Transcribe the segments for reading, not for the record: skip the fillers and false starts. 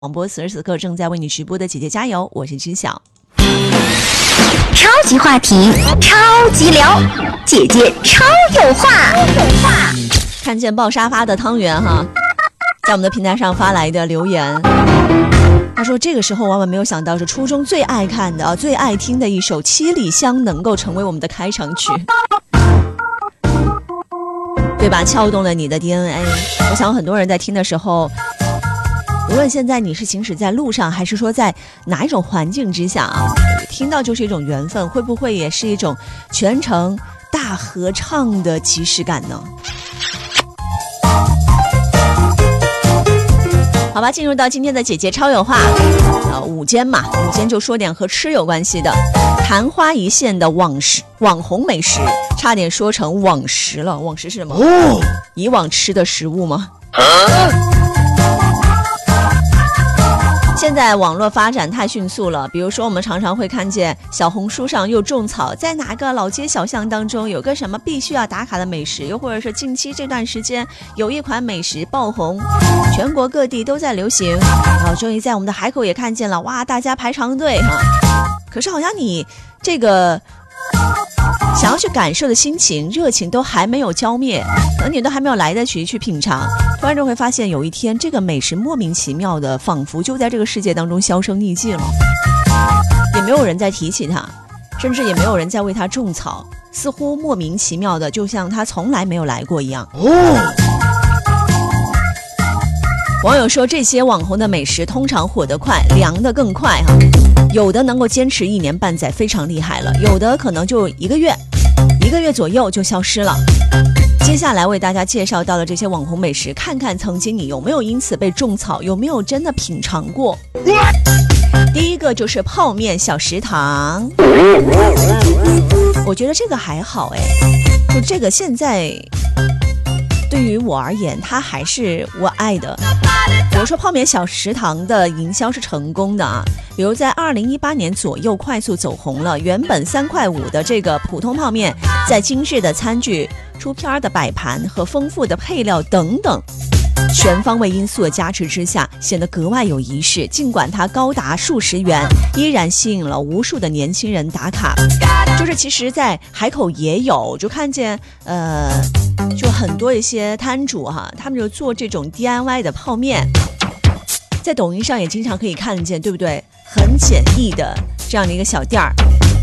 广播此时此刻正在为你直播的姐姐加油，我是知晓。 超级话题，超级聊，姐姐超有话。 看见抱沙发的汤圆哈，在我们的平台上发来的留言，他说这个时候万万没有想到是初中最爱看的最爱听的一首《七里香》能够成为我们的开场曲，对吧？撬动了你的 DNA。 我想很多人在听的时候，无论现在你是行驶在路上还是说在哪一种环境之下啊，听到就是一种缘分，会不会也是一种全程大合唱的即视感呢？好吧，进入到今天的姐姐超有话午间嘛，午间就说点和吃有关系的。昙花一现的网红美食，差点说成网食了。网食是什么？以往吃的食物吗？现在网络发展太迅速了，比如说我们常常会看见小红书上又种草，在哪个老街小巷当中有个什么必须要打卡的美食，又或者是近期这段时间有一款美食爆红，全国各地都在流行，然后终于在我们的海口也看见了，哇，大家排长队哈。可是好像你这个想要去感受的心情热情都还没有浇灭，可能你都还没有来得及去品尝，突然就会发现有一天这个美食莫名其妙的仿佛就在这个世界当中销声匿迹了，也没有人在提起它，甚至也没有人在为它种草，似乎莫名其妙的就像它从来没有来过一样。网友说这些网红的美食通常火得快，凉得更快哈，有的能够坚持1年半载，非常厉害了，有的可能就一个月左右就消失了。接下来为大家介绍到了这些网红美食，看看曾经你有没有因此被种草，有没有真的品尝过。第一个就是泡面小食堂，我觉得这个还好就这个现在对于我而言它还是我爱的。比如说泡面小食堂的营销是成功的啊，比如在2018年左右快速走红了，原本3块5的这个普通泡面，在精致的餐具、出片的摆盘和丰富的配料等等全方位因素的加持之下，显得格外有仪式。尽管它高达数十元，依然吸引了无数的年轻人打卡。就是其实在海口也有，就看见就很多一些摊主哈，他们就做这种 DIY 的泡面，在抖音上也经常可以看见，对不对？很简易的这样的一个小店儿，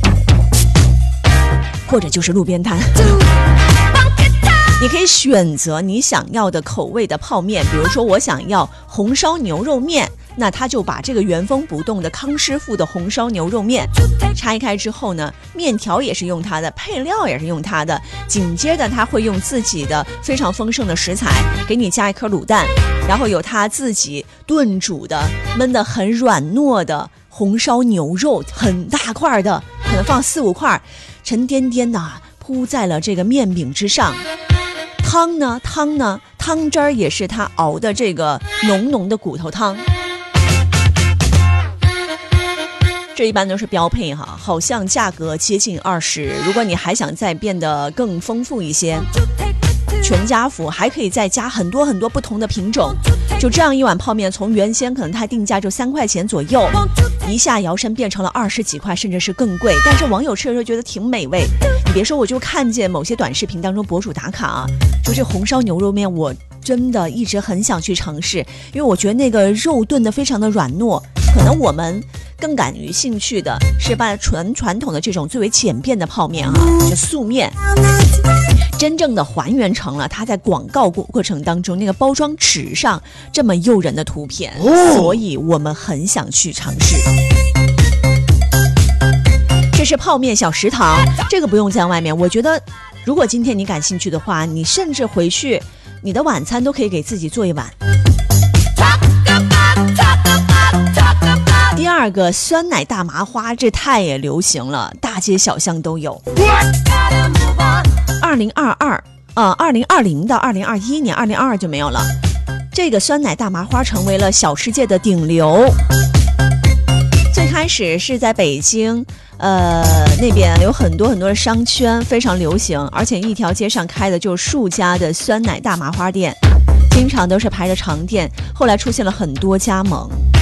或者就是路边摊。你可以选择你想要的口味的泡面，比如说我想要红烧牛肉面，那他就把这个原封不动的康师傅的红烧牛肉面拆开之后呢，面条也是用它的，配料也是用它的，紧接着他会用自己的非常丰盛的食材给你加一颗卤蛋，然后有他自己炖煮的焖得很软糯的红烧牛肉，很大块的，可能放4-5块，沉甸甸的铺在了这个面饼之上。汤呢，汤汁儿也是他熬的这个浓浓的骨头汤，这一般都是标配哈，好像价格接近20，如果你还想再变得更丰富一些，全家福还可以再加很多很多不同的品种。就这样一碗泡面，从原先可能它定价就3块钱左右，一下摇身变成了20几块，甚至是更贵。但是网友吃的时候觉得挺美味。你别说，我就看见某些短视频当中博主打卡啊，就这红烧牛肉面，我真的一直很想去尝试，因为我觉得那个肉炖得非常的软糯。可能我们更感兴趣的是把传统的这种最为简便的泡面就素面，真正的还原成了它在广告过程当中那个包装纸上这么诱人的图片，所以我们很想去尝试。这是泡面小食堂，这个不用在外面。我觉得如果今天你感兴趣的话，你甚至回去你的晚餐都可以给自己做一碗。第二个酸奶大麻花，这太也流行了，大街小巷都有。2020到2021年，2022就没有了。这个酸奶大麻花成为了小吃界的顶流。最开始是在北京那边有很多的商圈非常流行，而且一条街上开的就是数家的酸奶大麻花店，经常都是排着长店，后来出现了很多加盟。